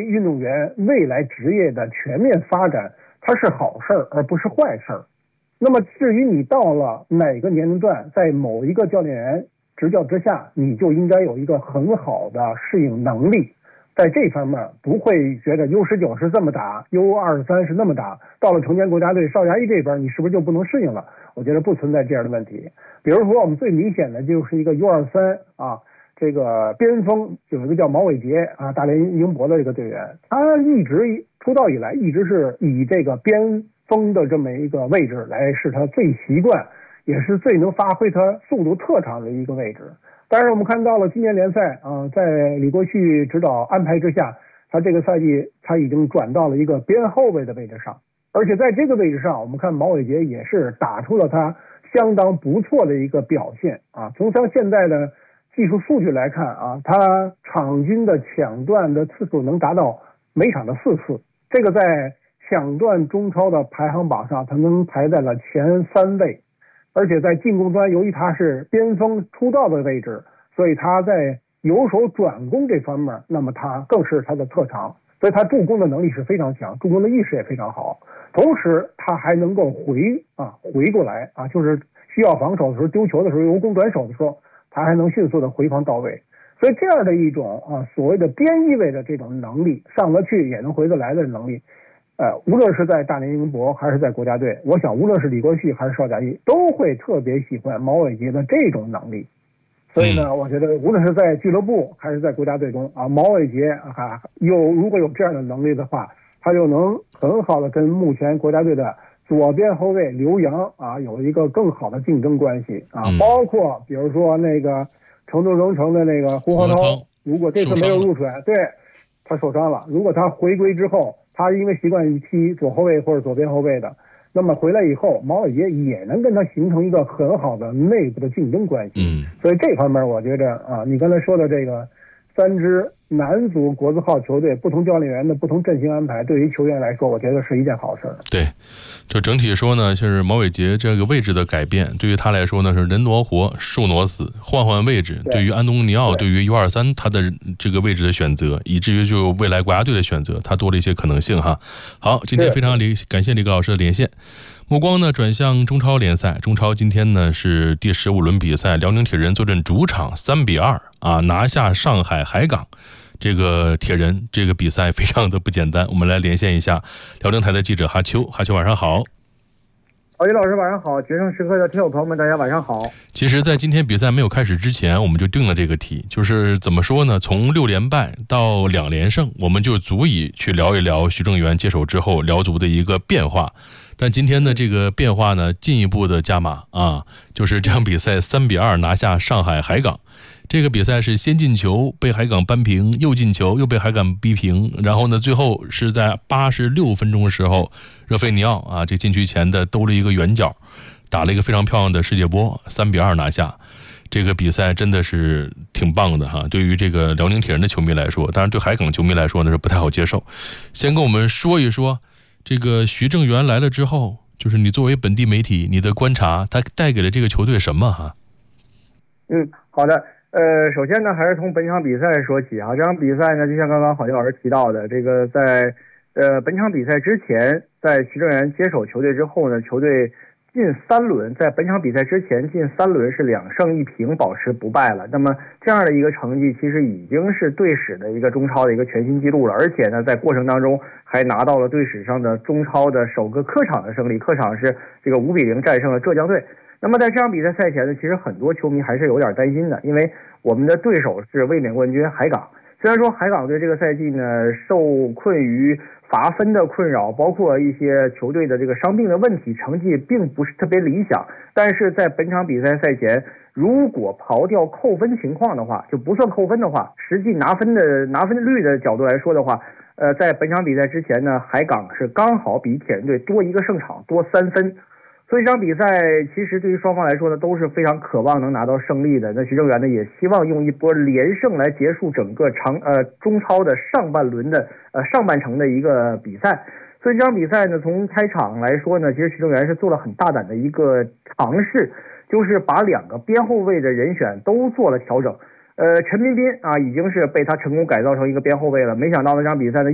运动员未来职业的全面发展，它是好事儿，而不是坏事儿。那么至于你到了哪个年龄段，在某一个教练员执教之下，你就应该有一个很好的适应能力。在这方面不会觉得 U19是这么打， U23是那么打，到了成年国家队少甲一这边你是不是就不能适应了？我觉得不存在这样的问题。比如说我们最明显的就是一个 U23啊，这个边锋有一个叫毛伟杰啊，大连英博的这个队员，他一直出道以来一直是以这个边锋的这么一个位置来是他最习惯也是最能发挥他速度特长的一个位置。但是我们看到了今年联赛啊，在李国旭指导安排之下，他这个赛季他已经转到了一个边后卫的位置上，而且在这个位置上，我们看毛伟杰也是打出了他相当不错的一个表现啊。从他现在的技术数据来看啊，他场均的抢断的次数能达到每场的4次，这个在抢断中超的排行榜上，他能排在了前3位。而且在进攻端，由于他是边锋出道的位置，所以他在由守转攻这方面，那么他更是他的特长，所以他助攻的能力是非常强，助攻的意识也非常好。同时他还能够回过来啊，就是需要防守的时候，丢球的时候，由攻转守的时候，他还能迅速的回防到位。所以这样的一种所谓的边翼位的这种能力，上得去也能回得来的能力，无论是在大连英博还是在国家队，我想无论是李国旭还是邵佳一，都会特别喜欢毛伟杰的这种能力。所以呢，我觉得无论是在俱乐部还是在国家队中啊，毛伟杰如果有这样的能力的话，他就能很好的跟目前国家队的左边后卫刘洋啊有一个更好的竞争关系啊。包括比如说那个成都荣城的那个胡鹤涛，如果这次没有入选，对，他受伤了，如果他回归之后，他因为习惯于踢左后卫或者左边后卫的，那么回来以后，毛伟杰也能跟他形成一个很好的内部的竞争关系。所以这方面我觉着啊，你刚才说的这个3支男足国字号球队不同教练员的不同阵型安排，对于球员来说，我觉得是一件好事。 对，就整体说呢，就是毛伟杰这个位置的改变，对于他来说呢是人挪活，树挪死，换位置。对于安东尼奥，对于 U23 他的这个位置的选择，以至于就未来国家队的选择，他多了一些可能性哈。好，今天非常感谢李克老师的连线。目光呢转向中超联赛，中超今天呢是第15轮比赛，辽宁铁人坐镇主场3-2啊拿下上海海港。这个铁人这个比赛非常的不简单，我们来连线一下辽宁台的记者哈秋。哈秋晚上好。 郝宇老师晚上好，决胜时刻的听友朋友们大家晚上好。 其实在今天比赛没有开始之前，我们就定了这个题，就是怎么说呢，从6连败到2连胜，我们就足以去聊一聊徐正源接手之后辽足的一个变化。但今天的这个变化呢，进一步的加码啊，就是这场比赛3-2拿下上海海港。这个比赛是先进球被海港扳平，又进球又被海港逼平，然后呢最后是在86分钟的时候，热菲尼奥啊这禁区前的兜了一个圆角，打了一个非常漂亮的世界波，3-2拿下。这个比赛真的是挺棒的哈，对于这个辽宁铁人的球迷来说，当然对海港球迷来说呢是不太好接受。先跟我们说一说这个徐正源来了之后，就是你作为本地媒体，你的观察，他带给了这个球队什么哈？ 好的。首先呢，还是从本场比赛说起啊。这场比赛呢，就像刚刚郝宇老师提到的，这个在本场比赛之前，在徐正源接手球队之后呢，球队近3轮，在本场比赛之前近3轮是2胜1平，保持不败了。那么这样的一个成绩，其实已经是队史的一个中超的一个全新纪录了。而且呢，在过程当中还拿到了队史上的中超的首个客场的胜利，客场是这个5-0战胜了浙江队。那么在这场比赛赛前呢，其实很多球迷还是有点担心的，因为我们的对手是卫冕冠军海港。虽然说海港队这个赛季呢受困于罚分的困扰，包括一些球队的这个伤病的问题，成绩并不是特别理想，但是在本场比赛赛前，如果刨掉扣分情况的话，就不算扣分的话，实际拿分率的角度来说的话，在本场比赛之前呢，海港是刚好比铁人队多一个胜场，多3分。所以这场比赛其实对于双方来说呢都是非常渴望能拿到胜利的。那徐正源呢也希望用一波连胜来结束整个中超的上半程的一个比赛。所以这场比赛呢从开场来说呢，其实徐正源是做了很大胆的一个尝试，就是把2个边后卫的人选都做了调整。陈彬彬啊已经是被他成功改造成一个边后卫了，没想到这场比赛呢